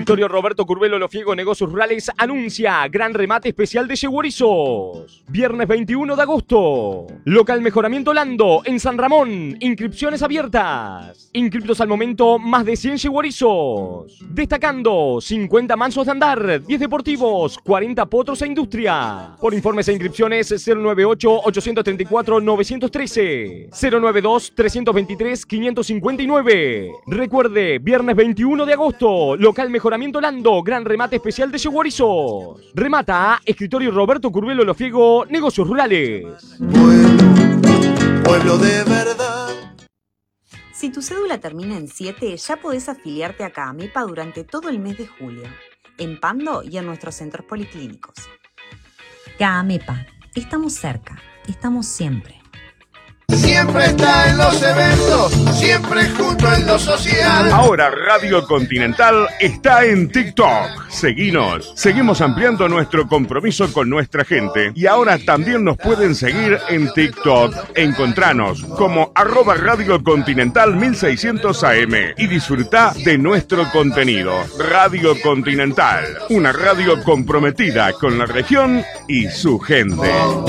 Escritorio Roberto Curvelo Lofiego Negocios Rurales anuncia gran remate especial de yeguerizos. Viernes 21 de agosto. Local Mejoramiento Lando en San Ramón. Inscripciones abiertas. Inscriptos al momento más de 100 yeguerizos. Destacando 50 mansos de andar, 10 deportivos, 40 potros e industria. Por informes e inscripciones 098-834-913, 092-323-559. Recuerde, viernes 21 de agosto, local Mejoramiento Lando, gran remate especial de yeguerizos. Remata Escritorio Roberto Curvelo Lofiego, Negocios Rurales. Pueblo de verdad. Si tu cédula termina en 7, ya podés afiliarte a CAAMEPA durante todo el mes de julio, en Pando y en nuestros centros policlínicos. CAAMEPA, estamos cerca, estamos siempre. Siempre está en los eventos, siempre junto en lo social. Ahora Radio Continental está en TikTok. Seguinos. Seguimos ampliando nuestro compromiso con nuestra gente. Y ahora también nos pueden seguir en TikTok. Encontranos como @Radio Continental 1600 AM y disfruta de nuestro contenido. Radio Continental, una radio comprometida con la región y su gente.